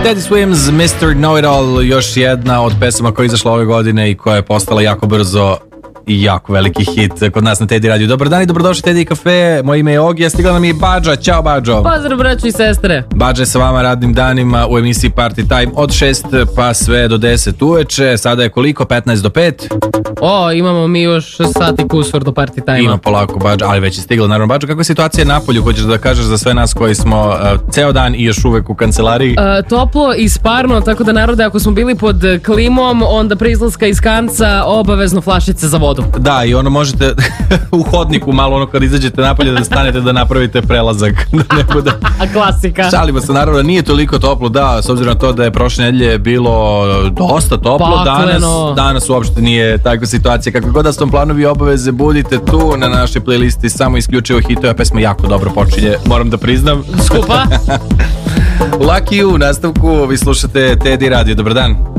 Teddy Swims, Mr. Know-It-All, još jedna od pesama koja je izašla ove godine i koja je postala jako brzo i jako veliki hit kod nas na Teddy Radio. Dobar dan i dobrodošli Teddy Cafe, moje ime je Ogi, a stigla nam je i Badža. Ćao Badžo. Pozdrav braćo i sestre. Badža je sa vama radnim danima u emisiji Party Time od 6 pa sve do 10 uveče. Sada je koliko? 15 do 5? Imamo mi još sati kusur do Party Time. Ima polako Badža, ali već je stigla. Naravno Badžo, kakva je situacija na polju? Hoćeš da kažeš za sve nas koji smo ceo dan i još uvek u kancelariji? Toplo i sparno, tako da narode, ako smo bili pod klimom, onda pre izlaska iz kanca obavezno flašice za vodu. Da, i ono možete u hodniku malo ono kad izađete napolje da stanete da napravite prelazak. Da ne bude... Klasika. Šalimo se, naravno nije toliko toplo, da, s obzirom na to da je prošle nedelje bilo dosta toplo, danas uopšte nije takva situacija. Kakve god da su vam planovi i obaveze, budite tu na našoj playlisti, samo isključivo hitove, pesma jako dobro počinje, moram da priznam. Skupa. Lucky You, u nastavku vi slušate Teddy Radio, dobar dan.